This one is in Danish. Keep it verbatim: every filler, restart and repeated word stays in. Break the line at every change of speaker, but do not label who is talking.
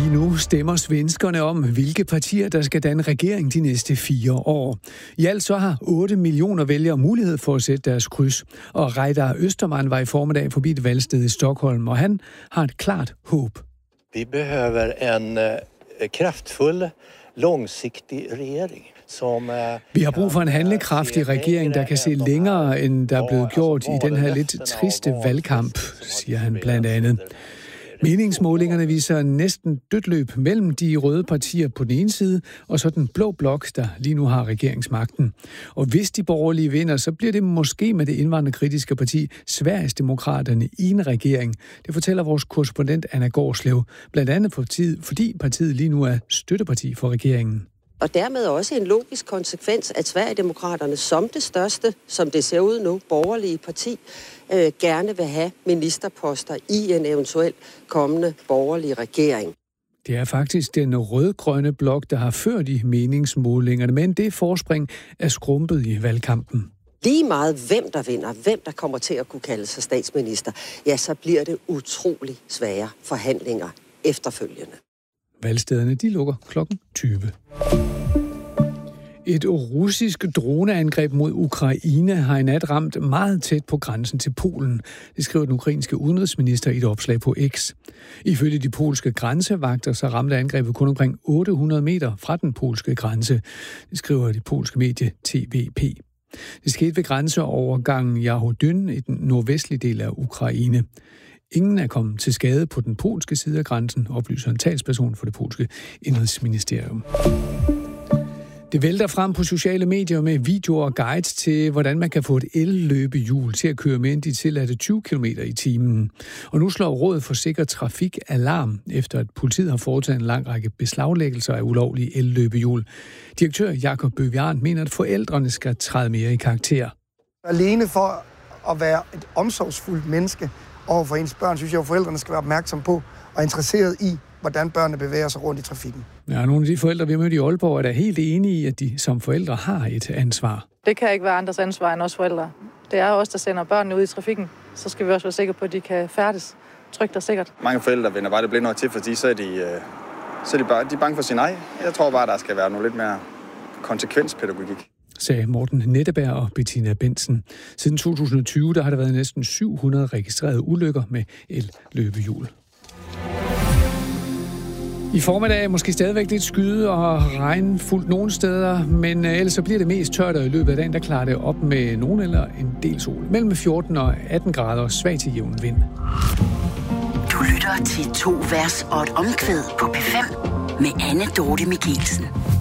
Lige nu stemmer svenskerne om, hvilke partier, der skal danne regering de næste fire år. I alt så har otte millioner vælgere mulighed for at sætte deres kryds. Og Reidar Österman var i formiddag forbi et valgsted i Stockholm, og han har et klart håb.
Vi behøver en uh, kraftfuld, langsigtig regering. Som, uh,
Vi har brug for en handlekraftig regering, der kan se længere, end der er blevet gjort i den her lidt triste valgkamp, siger han blandt andet. Meningsmålingerne viser næsten dødt løb mellem de røde partier på den ene side, og så den blå blok, der lige nu har regeringsmagten. Og hvis de borgerlige vinder, så bliver det måske med det indvandrerkritiske parti Sverigesdemokraterne i en regering. Det fortæller vores korrespondent Anna Gårdslev, blandt andet fordi partiet lige nu er støtteparti for regeringen.
Og dermed også en logisk konsekvens, at Sverigedemokraterne som det største, som det ser ud nu, borgerlige parti, øh, gerne vil have ministerposter i en eventuel kommende borgerlig regering.
Det er faktisk den rød-grønne blok, der har ført i meningsmålingerne, men det forspring er skrumpet i valgkampen.
Lige meget hvem der vinder, hvem der kommer til at kunne kalde sig statsminister, ja, så bliver det utrolig svære forhandlinger efterfølgende.
Valgstederne, de lukker klokken tyve. Et russisk droneangreb mod Ukraine har i nat ramt meget tæt på grænsen til Polen. Det skriver den ukrainske udenrigsminister i et opslag på X. Ifølge de polske grænsevagter, så ramte angrebet kun omkring otte hundrede meter fra den polske grænse. Det skriver det polske medie T V P. Det skete ved grænseovergangen Jahodyn i den nordvestlige del af Ukraine. Ingen er kommet til skade på den polske side af grænsen, oplyser en talsperson for det polske indrigsministerium. Det vælter frem på sociale medier med videoer og guides til, hvordan man kan få et elløbehjul til at køre med ind de tilladte tyve kilometer i timen. Og nu slår Rådet for Sikker Trafik alarm, efter at politiet har foretaget en lang række beslaglæggelser af ulovlige elløbehjul. Direktør Jakob Bøvian mener, at forældrene skal træde mere i karakter.
Alene for at være et omsorgsfuldt menneske over for ens børn, synes jeg, at forældrene skal være opmærksom på og interesseret i, hvordan børnene bevæger sig rundt i trafikken.
Ja, nogle af de forældre, vi har mødt i Aalborg, er da helt enige i, at de som forældre har et ansvar.
Det kan ikke være andres ansvar end os forældre. Det er os, der sender børnene ud i trafikken. Så skal vi også være sikre på, at de kan færdes trygt og sikkert.
Mange forældre vender bare det blinde øje til, fordi så er de, så er de, bare, de er bange for sin egen. Jeg tror bare, der skal være noget lidt mere konsekvenspædagogik,
sagde Morten Netteberg og Bettina Bensen. Siden to tusind og tyve der har der været næsten syv hundrede registrerede ulykker med el-løbehjul. I formiddag er måske stadigvæk lidt skyde og regnfuldt nogle steder, men ellers så bliver det mest tørt, og i løbet af dagen der klarer det op med nogen eller en del sol. Mellem fjorten og atten grader og svag til jævn vind.
Du lytter til to vers og et omkvæd på P fem med Anne Dorte Michelsen.